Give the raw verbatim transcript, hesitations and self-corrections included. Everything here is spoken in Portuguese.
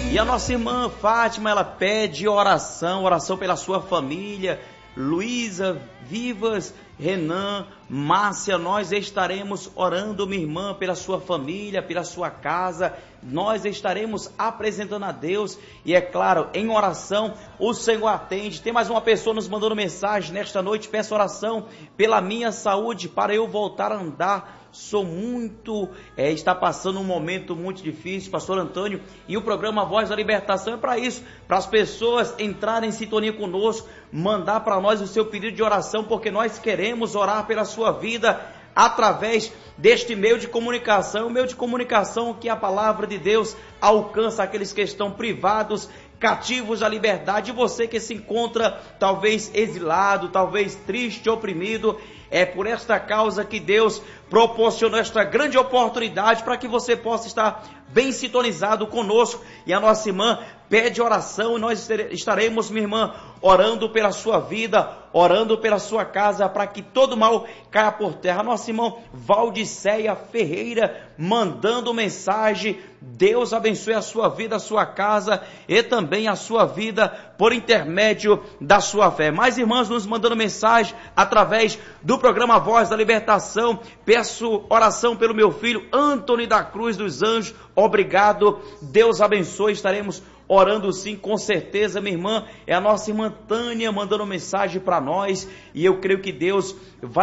E a nossa irmã Fátima, ela pede oração, oração pela sua família. Luísa, Vivas, Renan, Márcia, nós estaremos orando, minha irmã, pela sua família, pela sua casa. Nós estaremos apresentando a Deus e, é claro, em oração o Senhor atende. Tem mais uma pessoa nos mandando mensagem nesta noite: peço oração pela minha saúde para eu voltar a andar. Sou muito, é, está passando um momento muito difícil, pastor Antônio, e o programa Voz da Libertação é para isso, para as pessoas entrarem em sintonia conosco, mandar para nós o seu pedido de oração, porque nós queremos orar pela sua vida através deste meio de comunicação, o meio de comunicação que a palavra de Deus alcança aqueles que estão privados, cativos da liberdade. E você que se encontra talvez exilado, talvez triste, oprimido, é por esta causa que Deus proporcionou esta grande oportunidade para que você possa estar bem sintonizado conosco. E a nossa irmã pede oração, e nós estaremos, minha irmã, orando pela sua vida, orando pela sua casa, para que todo mal caia por terra. Nossa irmã Valdiceia Ferreira mandando mensagem: Deus abençoe a sua vida, a sua casa e também a sua vida por intermédio da sua fé. Mais irmãs nos mandando mensagem através do programa Voz da Libertação: peço oração pelo meu filho Antônio da Cruz dos Anjos. Obrigado, Deus abençoe. Estaremos orando sim, com certeza, minha irmã. É a nossa irmã Tânia mandando mensagem para nós, e eu creio que Deus vai